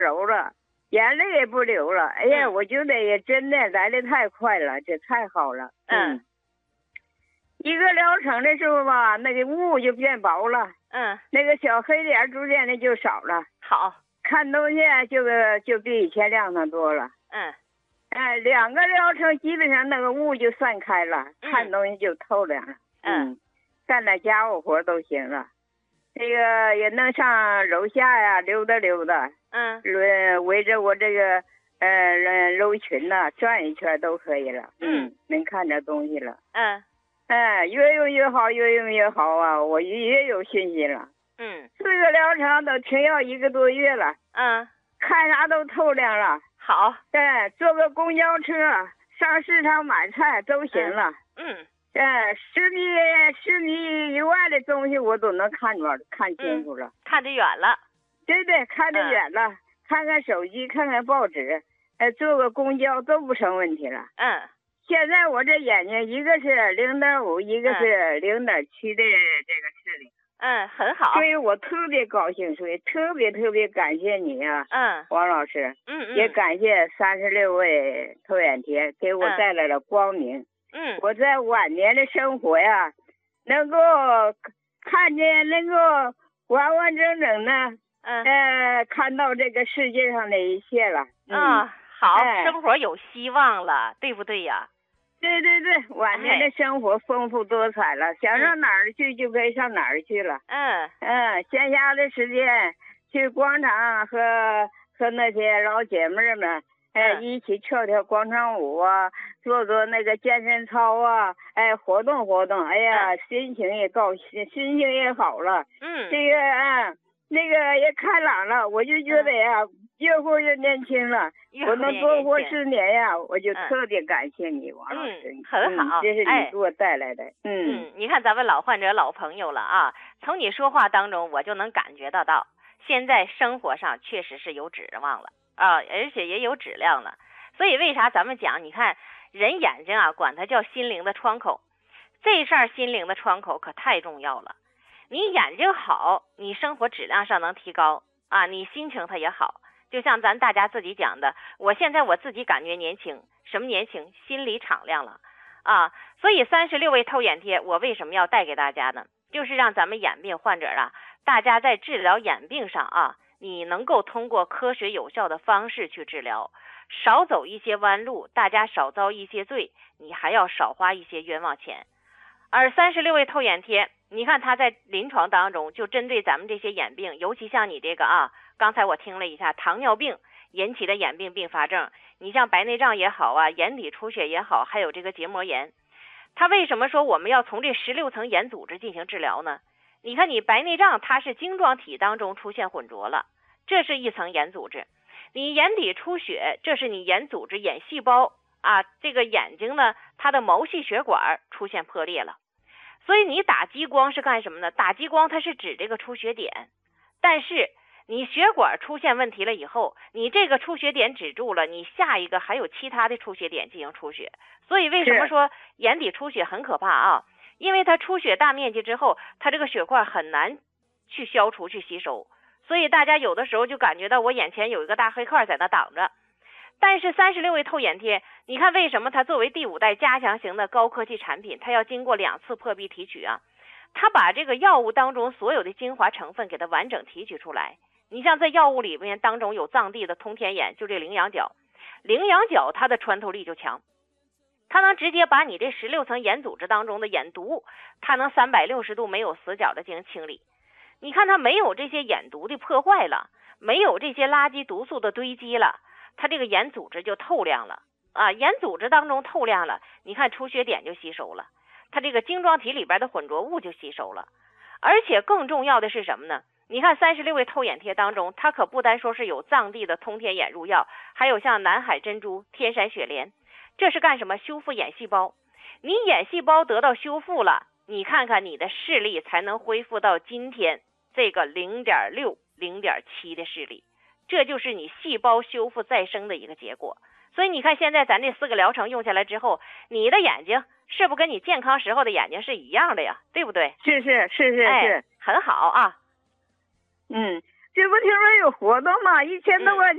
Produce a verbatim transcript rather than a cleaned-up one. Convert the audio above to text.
柔了，眼泪也不流了。哎呀， 嗯、 我觉得也真的来的太快了，这太好了。 嗯。 嗯一个疗程的时候吧，那个雾就变薄了， 嗯， 那个小黑点逐渐的就少了。 好， 看东西就就比以前亮堂多了。 嗯， 哎，两个疗程基本上那个雾就散开了， 嗯、 看东西就透亮了。 嗯， 嗯干点家务活都行了。这个也能上楼下呀溜达溜达。 嗯， 围围着我这个呃楼群呐、啊、转一圈都可以了。嗯，嗯能看点东西了。 嗯。 哎，越用越好，越用越好啊！我越有信心了。 嗯， 四个疗程都停药一个多月了。 嗯， 看啥都透亮了。 好。 哎，坐个公交车上市场买菜都行了。 嗯。 哎，十米十米以外的东西我都能看着看清楚了。嗯、 看得远了。 对对，看得远了。嗯、看看手机，看看报纸，哎，坐个公交都不成问题了。 嗯。 现在我这眼睛一个是零点五，一个是零点七的这个视力。 嗯，很好。 所以我特别高兴，所以特别特别感谢你啊， 嗯， 王老师。 嗯嗯。 也感谢三十六位透眼贴给我带来了光明。 嗯。 我在晚年的生活呀，能够看见，能够完完整整的， 嗯， 呃，看到这个世界上的一切了。 嗯，好， 哎、 生活有希望了，对不对呀？ 对对对，晚年的生活丰富多彩了，哎、想上哪儿去就可以上哪儿去了。 嗯嗯，闲暇的时间去广场和和那些老姐妹们，哎， 嗯、 一起跳跳广场舞啊，做做那个健身操啊，哎，活动活动，哎呀， 嗯、 心情也高兴，心情也好了。 嗯， 这个啊，那个也开朗了，我就觉得呀。嗯越活越年轻了，我能多活十年呀，我就特别感谢你，王老师。 嗯，很好， 嗯，这是你给我带来的。 嗯嗯，你看咱们老患者、老朋友了啊，从你说话当中，我就能感觉得到，现在生活上确实是有指望了啊，而且也有质量了。所以为啥咱们讲，你看人眼睛啊，管它叫心灵的窗口，这事儿心灵的窗口可太重要了。你眼睛好，你生活质量上能提高啊，你心情它也好。就像咱大家自己讲的，我现在我自己感觉年轻，什么年轻？心里敞亮了啊！所以三十六位透眼贴，我为什么要带给大家呢？就是让咱们眼病患者啊，大家在治疗眼病上啊，你能够通过科学有效的方式去治疗，少走一些弯路，大家少遭一些罪，你还要少花一些冤枉钱。而三十六位透眼贴，你看它在临床当中就针对咱们这些眼病，尤其像你这个啊，刚才我听了一下糖尿病引起的眼病并发症，你像白内障也好啊，眼底出血也好，还有这个结膜炎，它为什么说我们要从这十六层眼组织进行治疗呢？你看你白内障它是晶状体当中出现混浊了，这是一层眼组织，你眼底出血，这是你眼组织眼细胞啊，这个眼睛呢它的毛细血管出现破裂了。所以你打激光是干什么呢？打激光它是指这个出血点，但是你血管出现问题了以后，你这个出血点止住了，你下一个还有其他的出血点进行出血。所以为什么说眼底出血很可怕啊？因为它出血大面积之后，它这个血块很难去消除去吸收，所以大家有的时候就感觉到我眼前有一个大黑块在那挡着。但是三十六位透眼贴，你看为什么它作为第五代加强型的高科技产品，它要经过两次破壁提取啊？它把这个药物当中所有的精华成分给它完整提取出来。你像在药物里面当中有藏地的通天眼，就这羚羊角，羚羊角它的穿透力就强，它能直接把你这十六层眼组织当中的眼毒，它能三百六十度没有死角的进行清理。你看它没有这些眼毒的破坏了，没有这些垃圾毒素的堆积了，它这个眼组织就透亮了啊，眼组织当中透亮了，你看出血点就吸收了，它这个晶状体里边的混浊物就吸收了。而且更重要的是什么呢？你看三十六位透眼贴当中，它可不单说是有藏地的通天眼入药，还有像南海珍珠、天山雪莲，这是干什么？修复眼细胞。你眼细胞得到修复了，你看看你的视力才能恢复到今天这个 零点六、零点七 的视力，这就是你细胞修复再生的一个结果。所以你看现在咱这四个疗程用下来之后，你的眼睛是不是跟你健康时候的眼睛是一样的呀？对不对？ 是是是是是、 哎，很好啊。 嗯，这不听说有活动吗？一千多块钱。